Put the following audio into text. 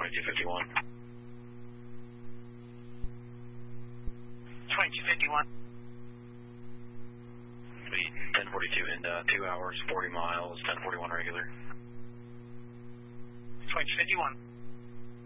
2251. 2251. Be 1042 in 2 hours, 40 miles, 1041 regular. 2251.